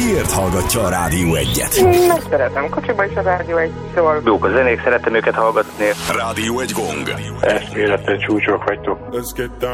miért hallgatja a Rádió 1-et? Mert szeretem kocsiba is a Rádió 1 szól. Jók a zenék, szeretem őket hallgatni. Rádió 1 gong. Eszméleten csúcsok vagytok.